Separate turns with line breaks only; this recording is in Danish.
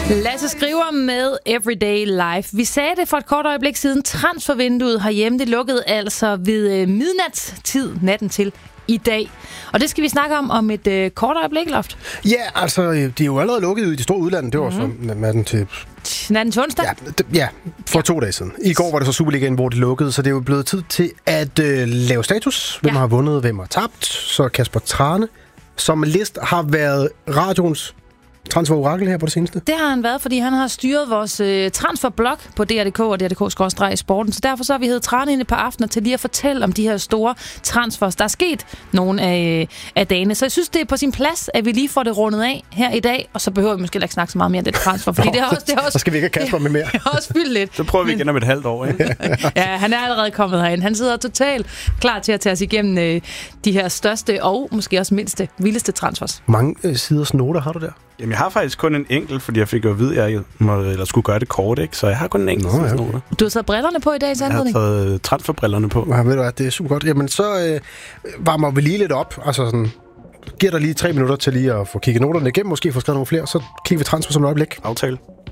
Lasse skriver med Everyday Life. Vi sagde det for et kort øjeblik siden. Transfervinduet herhjemme, det lukkede altså ved midnatstid natten til i dag. Og det skal vi snakke om et kort øjeblik, Loft.
Ja, altså, de er jo allerede lukket i de store udlande. Det var så natten til
onsdag?
Ja, for 2 dage siden. I går var det så Superligaen, hvor de lukkede, så det er jo blevet tid til at lave status. Hvem har vundet, hvem har tabt. Så Kasper Trane, som list har været radioens transfer-orakel her på det seneste.
Det har han været, fordi han har styret vores transferblog på DR.dk og DR.dk/sporten. Så derfor så har vi heddet Trane ind et par aftener til lige at fortælle om de her store transfers, der er sket nogle af dagene. Så jeg synes, det er på sin plads, at vi lige får det rundet af her i dag, og så behøver vi måske ikke snakke så meget mere om det transfer, fordi det er også...
Så skal vi ikke have Kasper med mere.
Det har også fyldt lidt.
Så prøver vi igen om et halvt år, ikke?
Ja, han er allerede kommet herind. Han sidder totalt klar til at tage os igennem de her største og måske også vildeste transfers.
Mange siders noter har du der?
Jamen, jeg har faktisk kun en enkelt, fordi jeg fik jo at vide, at jeg skulle gøre det kort, ikke? Så jeg har kun en enkelt.
Okay. Du har taget brillerne på i dag,
Jeg har taget transferbrillerne på.
Ja, ved du hvad, det er super godt. Jamen, så varmer vi lige lidt op. Altså sådan, giver dig lige 3 minutter til lige at få kigget noterne igennem, måske få skrevet nogle flere, så kigger vi transfer som et øjeblik.
Aftale.